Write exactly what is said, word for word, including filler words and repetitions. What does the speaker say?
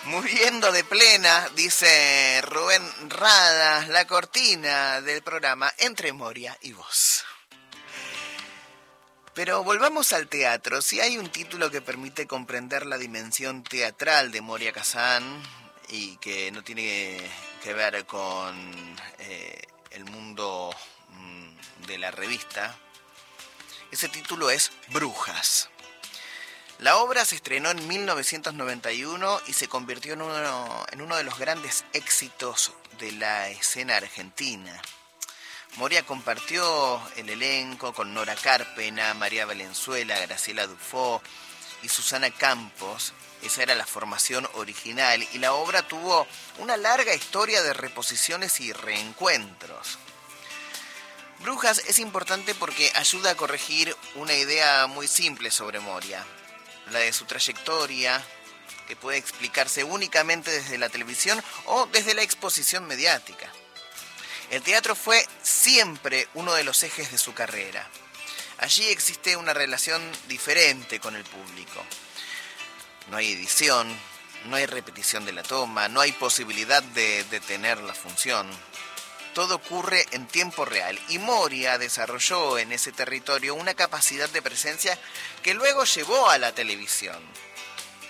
Muriendo de plena, dice Rubén Rada, la cortina del programa Entre Moria y Vos. Pero volvamos al teatro. Si hay un título que permite comprender la dimensión teatral de Moria Kazan y que no tiene que ver con eh, el mundo mm, de la revista, ese título es Brujas. La obra se estrenó en mil novecientos noventa y uno y se convirtió en uno, en uno de los grandes éxitos de la escena argentina. Moria compartió el elenco con Nora Carpena, María Valenzuela, Graciela Dufo y Susana Campos. Esa era la formación original y la obra tuvo una larga historia de reposiciones y reencuentros. Brujas es importante porque ayuda a corregir una idea muy simple sobre Moria, la de su trayectoria, que puede explicarse únicamente desde la televisión o desde la exposición mediática. El teatro fue siempre uno de los ejes de su carrera. Allí existe una relación diferente con el público. No hay edición, no hay repetición de la toma, no hay posibilidad de detener la función. Todo ocurre en tiempo real y Moria desarrolló en ese territorio una capacidad de presencia que luego llevó a la televisión.